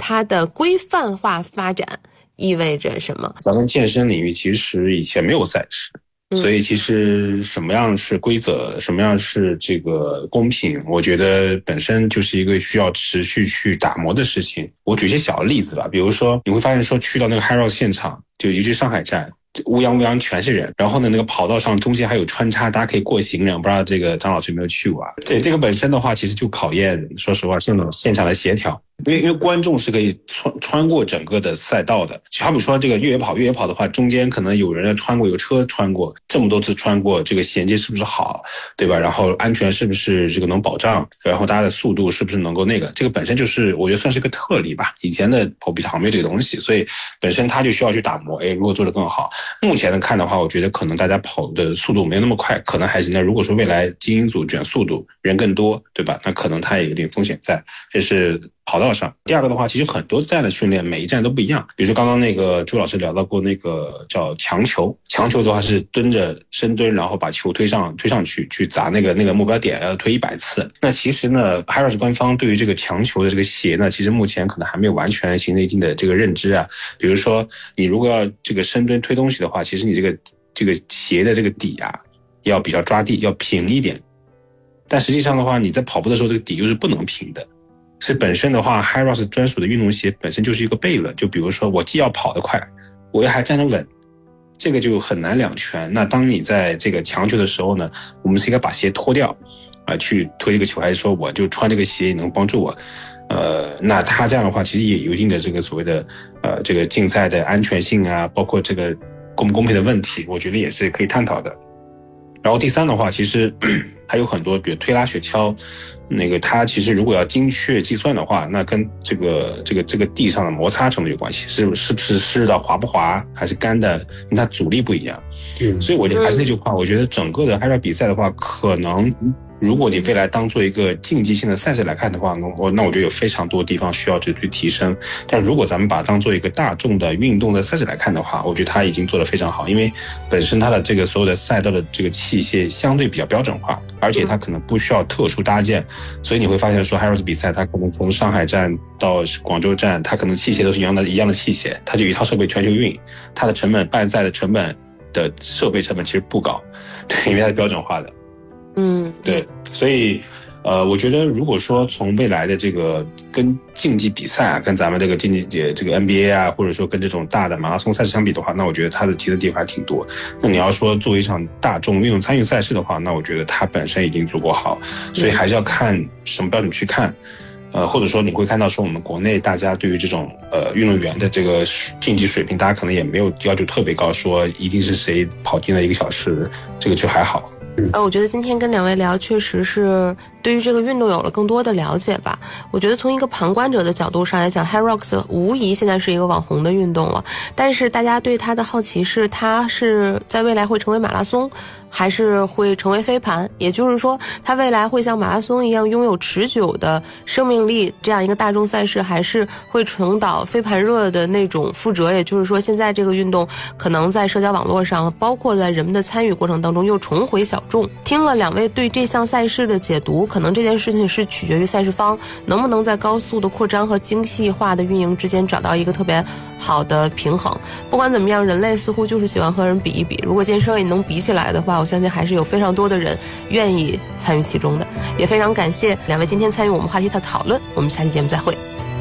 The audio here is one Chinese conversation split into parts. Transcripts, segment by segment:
它的规范化发展意味着什么？ 咱们健身领域其实以前没有赛事，所以其实什么样是规则，什么样是这个公平，我觉得本身就是一个需要持续去打磨的事情。我举一些小的例子吧，比如说你会发现说去到那个 HYROX 现场，就尤其上海站，乌泱全是人，然后呢那个跑道上中间还有穿插，大家可以过行人，不知道这个张老师有没有去过啊？对，这个本身的话其实就考验说实话现场的协调。因为观众是可以穿过整个的赛道的，就好比说这个越野跑的话，中间可能有人穿过，有车穿过，这么多次穿过，这个衔接是不是好，对吧？然后安全是不是这个能保障，然后大家的速度是不是能够那个，这个本身就是我觉得算是个特例吧。以前的跑步场没有这个东西，所以本身它就需要去打磨，如果做得更好。目前的看的话，我觉得可能大家跑的速度没那么快，可能还行。那如果说未来精英组卷速度，人更多，对吧？那可能它也有点风险在，这是跑道上。第二个的话，其实很多站的训练每一站都不一样，比如说刚刚那个朱老师聊到过那个叫强球的话是蹲着深蹲，然后把球推上去砸那个目标点，要推100次。那其实呢 HYROX 官方对于这个强球的这个鞋呢，其实目前可能还没有完全形成一定的这个认知啊。比如说你如果要这个深蹲推东西的话，其实你这个鞋的这个底啊要比较抓地，要平一点。但实际上的话，你在跑步的时候这个底又是不能平的。是本身的话 HYROX 专属的运动鞋本身就是一个悖论，就比如说我既要跑得快，我又还站得稳，这个就很难两全。那当你在这个强球的时候呢，我们是应该把鞋脱掉去推这个球，还是说我就穿这个鞋也能帮助我？那他这样的话其实也有一定的这个所谓的这个竞赛的安全性啊，包括这个公不公平的问题，我觉得也是可以探讨的。然后第三的话，其实还有很多，比如推拉雪橇，那个它其实如果要精确计算的话，那跟这个地上的摩擦程度有关系，是不是湿的滑不滑，还是干的，因为它阻力不一样。所以我还是那句话，我觉得整个的HYROX比赛的话，可能如果你未来当做一个竞技性的赛事来看的话，那我觉得有非常多地方需要去提升。但如果咱们把它当做一个大众的运动的赛事来看的话，我觉得它已经做得非常好，因为本身它的这个所有的赛道的这个器械相对比较标准化，而且它可能不需要特殊搭建，所以你会发现说 HYROX 比赛它可能从上海站到广州站，它可能器械都是一样的器械，它就一套设备全球运，它的成本办赛的成本的设备成本其实不高，对，因为它是标准化的。对，所以我觉得如果说从未来的这个跟竞技比赛跟咱们这个竞技这个 NBA 或者说跟这种大的马拉松赛事相比的话，那我觉得它的提升地方还挺多。那你要说作为一场大众运动参与赛事的话，那我觉得它本身已经足够好，所以还是要看什么标准去看。或者说你会看到说我们国内大家对于这种运动员的这个竞技水平，大家可能也没有要求特别高，说一定是谁跑进了1个小时，这个就还好。 我觉得今天跟两位聊，确实是对于这个运动有了更多的了解吧。我觉得从一个旁观者的角度上来讲 HYROX 无疑现在是一个网红的运动了，但是大家对它的好奇是，它是在未来会成为马拉松，还是会成为飞盘，也就是说它未来会像马拉松一样拥有持久的生命力这样一个大众赛事，还是会重蹈飞盘热的那种覆辙，也就是说现在这个运动可能在社交网络上，包括在人们的参与过程当中又重回小众。听了两位对这项赛事的解读，可能这件事情是取决于赛事方能不能在高速的扩张和精细化的运营之间找到一个特别好的平衡。不管怎么样，人类似乎就是喜欢和人比一比，如果健身也能比起来的话，我相信还是有非常多的人愿意参与其中的。也非常感谢两位今天参与我们话题的讨论，我们下期节目再会。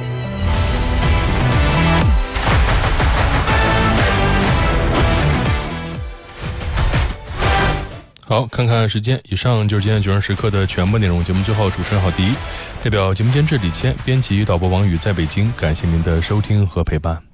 好，看看时间，以上就是今天90时刻的全部内容。节目最后，主持人郝迪代表节目监制李谦，编辑与导播王宇在北京，感谢您的收听和陪伴。